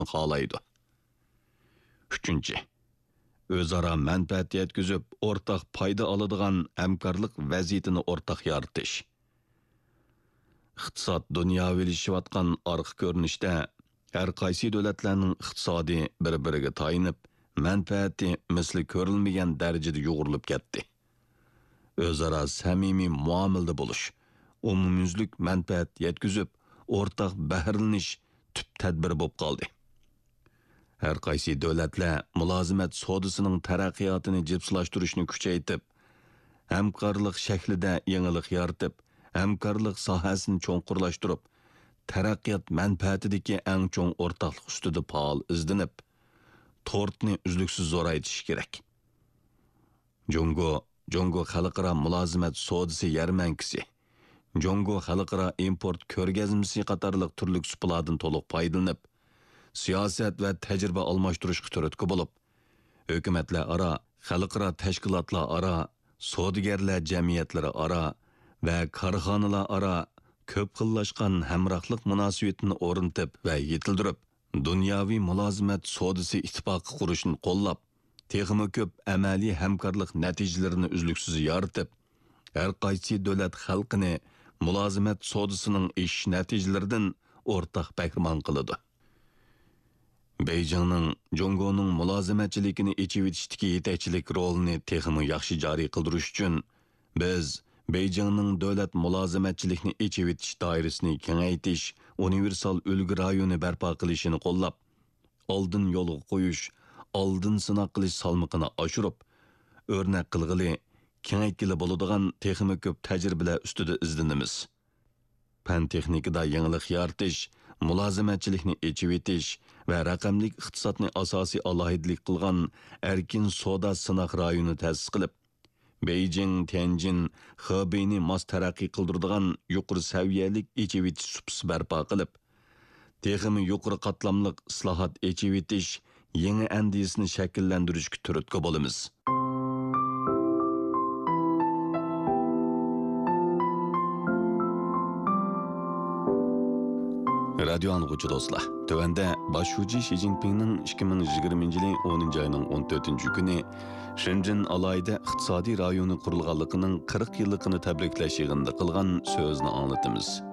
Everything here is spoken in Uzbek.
xohlaydi. 3. O'zaro manfaat yetkazib, o'rtaq foyda oladigan hamkorlik vaziyatini o'rtaq yaratish. Iqtisod dunyoviylashayotgan orqa ko'rinishda har qaysi davlatlarning iqtisodi bir-biriga tayinib, manfaati misli ko'rilmagan darajada yo'g'rilib ketdi. O'zaro samimiy muomalada bo'lish, umumyuzlik manfaat yetkazib, o'rtaq bahrlanish tüp tadbir bo'lib qoldi. Har qaysi davlatlar mulozimat sodisining taraqqiyotini jipslashtirishni kuchaytirib, hamkorlik shaklida yangilik yaratib, hamkorlik sohasini cho'nqurlashtirib, taraqqiyot manfaatidagi eng cho'ng o'rtaqlik ustida faol izlanib, tortni uzluksiz zo'raytish kerak. Jongo xalqaro mulozimat sodisi yarmankisi, Jongo xalqaro import ko'rgazmasi qatorliq turli supalardan to'liq foydalanib, siyosat va tajriba almashtirishga turtki bo'lib, hukumatlar aro, xalqaro tashkilotlar aro, savdogarlar jamiyatlari aro va korxonalar aro ko'p xillashgan hamrohlik munosabatini o'rnatib va yetildirib, dunyoviy mulozimat sodisi ittifoqi qurishni qo'llab, texmi ko'p amaliy hamkorlik natijalarini uzluksiz yoritib, har qaysi davlat xalqini mulozimat sodisining ish natijalaridan o'rtaq bahramon qiladi. Beyjingning Jongoning mulozimatchiligini ichib etishdagi yetakchilik rolini texmi yaxshi joriy qildirish uchun biz Beyjingning davlat mulozimatchilikni ichib etish doirasini kengaytirish, universal ulgu rayoni barpo qilishini qo'llab, oldin yo'lga qo'yish, oldin sinov qilish salmoqini oshirib, o'rnak qilg'ili, kengaytgili bo'ladigan texmi ko'p tajribalar ustida izlanamiz. Fan texnikada yangilik yaratish, mulozimatchilikni ichib etish va raqamlik iqtisodni asosiy alohidlik qilgan erkin savdo sinov rayoni ta'sis qilib, Beijing, Tianjin, Xebeyni mos taraqqiy qildiradigan yuqori saviyalik ichib etish supsi barpo qilib, texmi yuqori qatlamliq islohot ichib etish, yangi andisini shakllantirishga turtki bo'lamiz. Radio anlıqçı dostlar, tövəndə başçı Xi Jinping'nin 2020 10 ayının 14 günü Shenzhen alayda iqtisadi rayonu qurulğanlığının 40 yıllıqını təbrikləş yığında qılğan sözünü anlatımız.